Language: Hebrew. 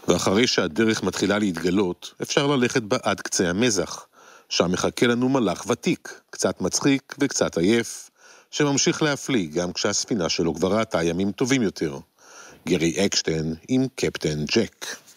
ואחרי שהדרך מתחילה להתגלות, אפשר ללכת בה עד קצה המזח, שם מחכה לנו מלאך ותיק, קצת מצחיק וקצת עייף, שממשיך להפליג גם כשהספינה שלו כבר ראתה ימים טובים יותר. גרי אקשטיין עם קפטן ג'ק.